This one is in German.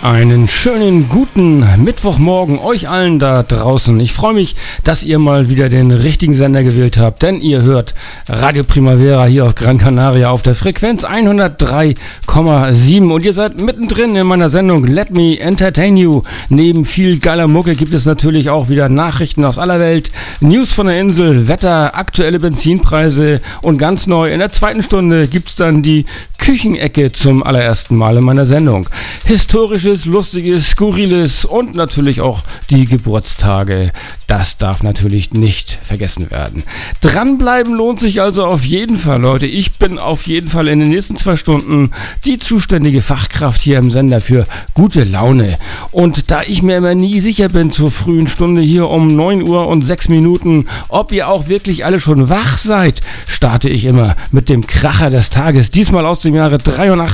Einen schönen guten Mittwochmorgen euch allen da draußen. Ich freue mich, dass ihr mal wieder den richtigen Sender gewählt habt, denn ihr hört Radio Primavera hier auf Gran Canaria auf der Frequenz 103,7 und ihr seid mittendrin in meiner Sendung Let Me Entertain You. Neben viel geiler Mucke gibt es natürlich auch wieder Nachrichten aus aller Welt, News von der Insel, Wetter, aktuelle Benzinpreise und ganz neu in der zweiten Stunde gibt es dann die Küchenecke zum allerersten Mal in meiner Sendung. Historisches, Lustiges, Skurriles und natürlich auch die Geburtstage. Das darf natürlich nicht vergessen werden. Dranbleiben lohnt sich also auf jeden Fall, Leute. Ich bin auf jeden Fall in den nächsten 2 Stunden die zuständige Fachkraft hier im Sender für gute Laune. Und da ich mir immer nie sicher bin zur frühen Stunde hier um 9 Uhr und 6 Minuten, ob ihr auch wirklich alle schon wach seid, starte ich immer mit dem Kracher des Tages. Diesmal aus dem Jahre 83.